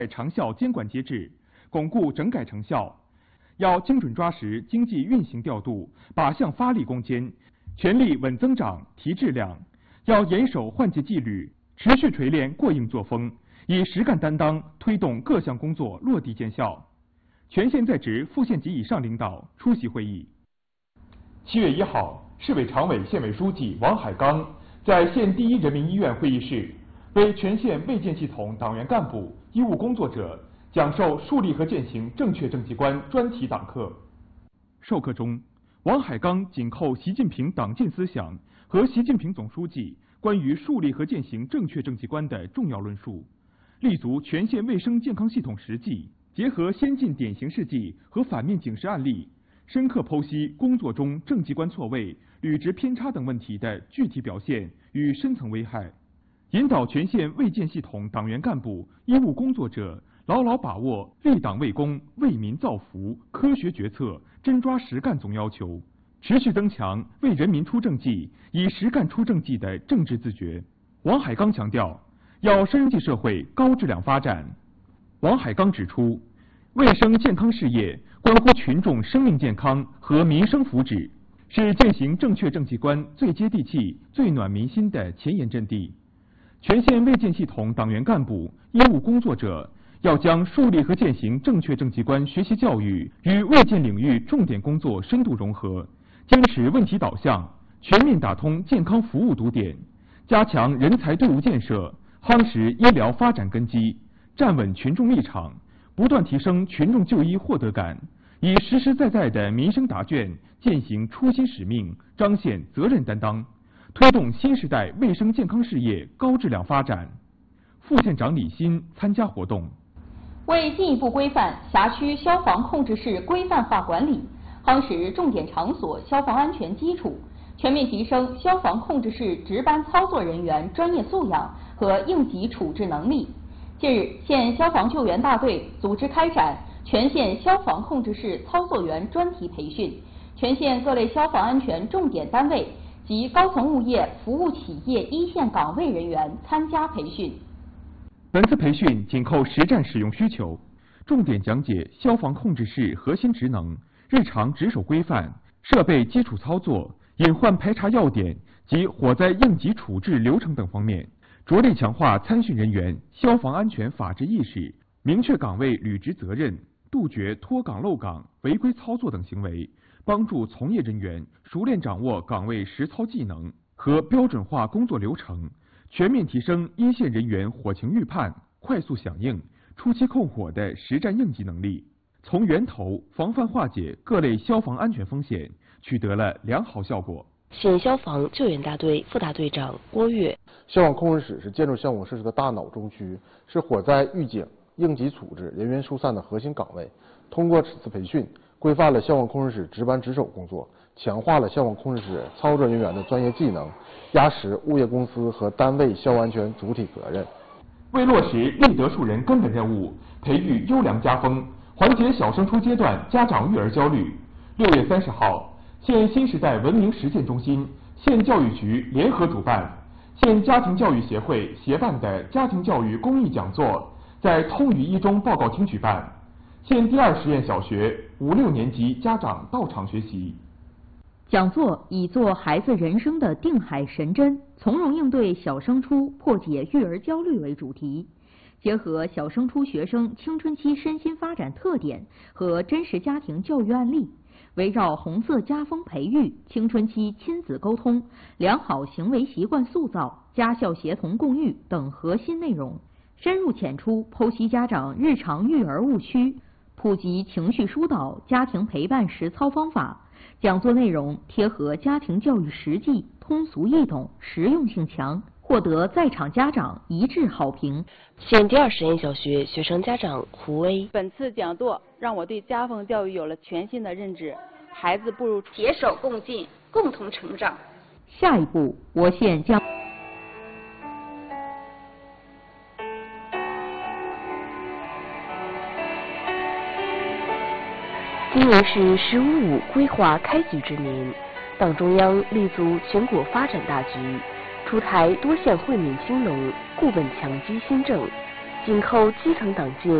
长效监管机制，巩固整改成效。要精准抓实经济运行调度，靶向发力攻坚，全力稳增长、提质量。要严守换届纪律，持续锤炼过硬作风，以实干担当推动各项工作落地见效。全县在职副县级以上领导出席会议。7月1号，市委常委、县委书记王海刚在县第一人民医院会议室为全县卫健系统党员干部、医务工作者讲授树立和践行正确政绩观专题党课。授课中，王海刚紧扣习近平党建思想和习近平总书记关于树立和践行正确政绩观的重要论述，立足全县卫生健康系统实际，结合先进典型事迹和反面警示案例，深刻剖析工作中政绩观错位、履职偏差等问题的具体表现与深层危害，引导全县卫健系统党员干部、医务工作者牢牢把握立党为公、为民造福、科学决策、真抓实干总要求，持续增强为人民出政绩、以实干出政绩的政治自觉。王海刚强调，要深入社会高质量发展。王海刚指出，卫生健康事业关乎群众生命健康和民生福祉，是践行正确政绩观最接地气、最暖民心的前沿阵地。全县卫健系统党员干部、医务工作者要将树立和践行正确政绩观学习教育与卫健领域重点工作深度融合，坚持问题导向，全面打通健康服务堵点，加强人才队伍建设，夯实医疗发展根基，站稳群众立场，不断提升群众就医获得感，以实实在在的民生答卷践行初心使命，彰显责任担当，推动新时代卫生健康事业高质量发展。副县长李欣参加活动。 为进一步规范辖区消防控制室规范化管理，夯实重点场所消防安全基础，全面提升消防控制室值班操作人员专业素养和应急处置能力。近日，县消防救援大队组织开展全县消防控制室操作员专题培训，全县各类消防安全重点单位及高层物业服务企业一线岗位人员参加培训。 本次培训紧扣实战使用需求，重点讲解消防控制室核心职能、日常值守规范、设备基础操作、隐患排查要点及火灾应急处置流程等方面，着力强化参训人员消防安全法治意识，明确岗位履职责任，杜绝脱岗漏岗、违规操作等行为，帮助从业人员熟练掌握岗位实操技能和标准化工作流程，全面提升一线人员火情预判、快速响应、初期控火的实战应急能力，从源头防范化解各类消防安全风险，取得了良好效果。 县消防救援大队副大队长郭跃， 消防控制室是建筑消防设施的大脑中区，是火灾预警、应急处置、人员疏散的核心岗位。通过此次培训，规范了消防控制室值班值守工作，强化了消防控制室操作人员的专业技能，压实物业公司和单位消防安全主体责任。 为落实立德树人根本任务，培育优良家风，缓解小升初阶段家长育儿焦虑，6月30号，县新时代文明实践中心、县教育局联合主办，县家庭教育协会协办的家庭教育公益讲座在通榆一中报告厅举办，县第2实验小学5、6年级家长到场学习。 讲座以做孩子人生的定海神针，从容应对小升初，破解育儿焦虑为主题，结合小升初学生青春期身心发展特点和真实家庭教育案例，围绕红色家风培育、青春期亲子沟通、良好行为习惯塑造、家校协同共育等核心内容，深入浅出剖析家长日常育儿误区，普及情绪疏导、家庭陪伴实操方法。讲座内容贴合家庭教育实际，通俗易懂，实用性强，获得在场家长一致好评。 县第2实验小学学生家长胡威， 本次讲座让我对家风教育有了全新的认知，孩子步入携手共进，共同成长。 下一步，我县将今年是“15+5”规划开局之年，党中央立足全国发展大局，出台多项惠民兴农、固本强基新政， 紧扣基层党建，